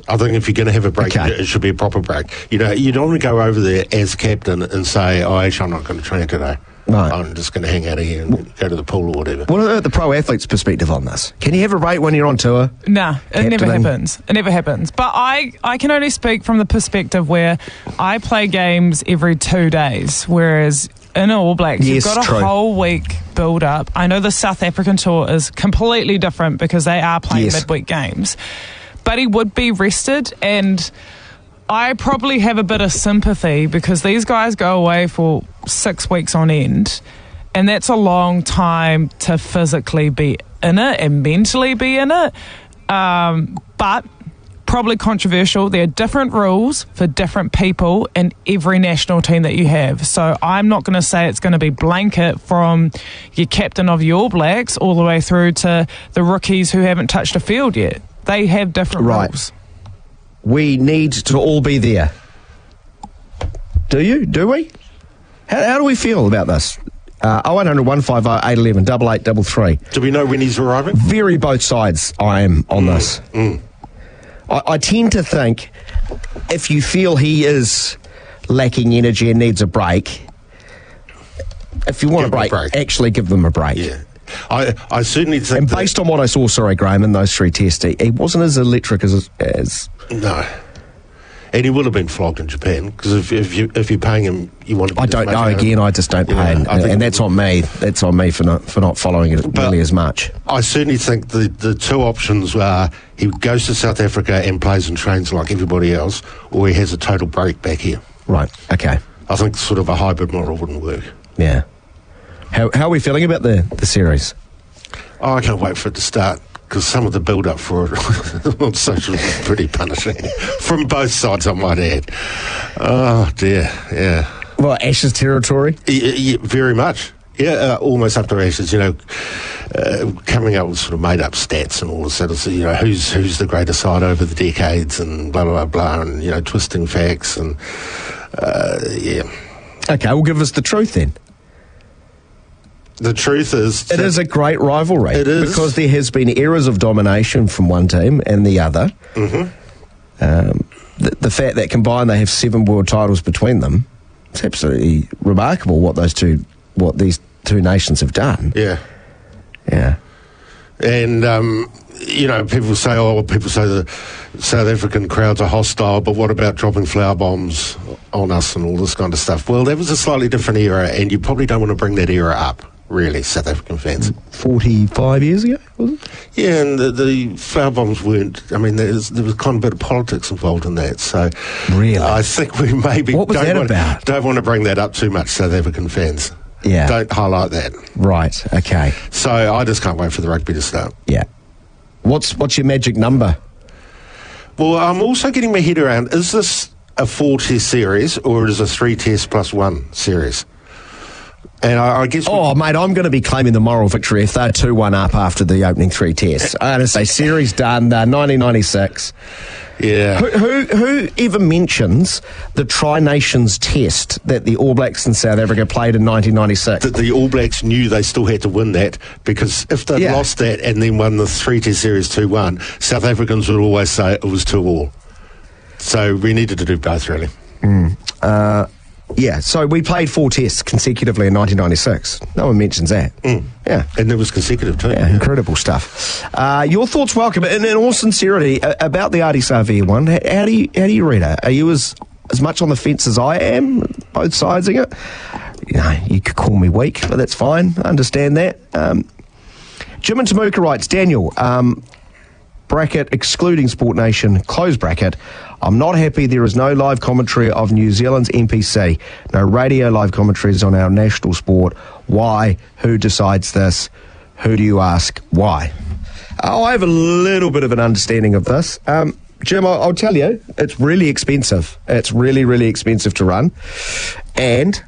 I think if you're going to have a break, it should be a proper break. You don't want to go over there as captain and say, actually, I'm not going to train today. No. I'm just going to hang out here and go to the pool or whatever. What about the pro athlete's perspective on this? Can you have a break when you're on tour? Nah, it never happens. It never happens. But I can only speak from the perspective where I play games every 2 days, whereas in All Blacks, you've got a whole week build-up. I know the South African tour is completely different because they are playing midweek games. But he would be rested, and I probably have a bit of sympathy because these guys go away for 6 weeks on end, and that's a long time to physically be in it and mentally be in it. But probably controversial. There are different rules for different people in every national team that you have. So I'm not going to say it's going to be blanket from your captain of your All Blacks all the way through to the rookies who haven't touched a field yet. They have different rules. We need to all be there. Do you? Do we? How do we feel about this? 0800 150 811 8833. Do we know when he's arriving? Very both sides I am on this. I tend to think if you feel he is lacking energy and needs a break, if you want a break, actually give them a break. Yeah. I certainly think. And based on what I saw, Graham, in those 3 tests, he wasn't as electric as. No. And he would have been flogged in Japan because if you're paying him, you want to. I don't know. Again, I just don't pay, and that's on me. That's on me for not following it nearly as much. I certainly think the 2 options are he goes to South Africa and plays and trains like everybody else, or he has a total break back here. Right. Okay. I think sort of a hybrid model wouldn't work. Yeah. How are we feeling about the series? I can't wait for it to start. Because some of the build-up for it on social is pretty punishing. From both sides, I might add. Oh, dear, yeah. Well, Ashes territory? Yeah, very much. Yeah, almost up to Ashes, coming up with sort of made-up stats and all this sort of, who's the greatest side over the decades and blah, blah, blah, and, twisting facts and, yeah. Okay, well, give us the truth then. The truth is... It is a great rivalry. It is. Because there has been eras of domination from one team and the other. Mm-hmm. The fact that combined they have 7 world titles between them, it's absolutely remarkable what these two nations have done. Yeah. Yeah. And, people say the South African crowds are hostile, but what about dropping flower bombs on us and all this kind of stuff? Well, that was a slightly different era, and you probably don't want to bring that era up. Really, South African fans. 45 years ago, was it? Yeah, and the flower bombs weren't... I mean, there was kind of a bit of politics involved in that, so... Really? I think we maybe... What was that about? Don't want to bring that up too much, South African fans. Yeah. Don't highlight that. Right, okay. So I just can't wait for the rugby to start. Yeah. What's your magic number? Well, I'm also getting my head around, is this a 4-test series, or is it a 3-test plus 1 series? And I guess... mate, I'm going to be claiming the moral victory if they're 2-1 up after the opening 3 tests. I'm going to say series done, 1996. Yeah. Who ever mentions the Tri-Nations test that the All Blacks in South Africa played in 1996? That the All Blacks knew they still had to win that, because if they'd lost that and then won the 3-test series 2-1, South Africans would always say it was 2-all. So we needed to do both, really. Yeah, so we played 4 tests consecutively in 1996. No one mentions that. Yeah. And it was consecutive too. Yeah, incredible stuff. Your thoughts welcome. And in all sincerity, about the Ardie Savea one, how do you read it? Are you as much on the fence as I am, both sides of it? You could call me weak, but that's fine. I understand that. Jim and Temuka writes, Daniel, bracket, excluding Sport Nation, close bracket, I'm not happy there is no live commentary of New Zealand's NPC. No radio live commentaries on our national sport. Why? Who decides this? Who do you ask? Why? I have a little bit of an understanding of this. Jim, I'll tell you, it's really expensive. It's really, really expensive to run. And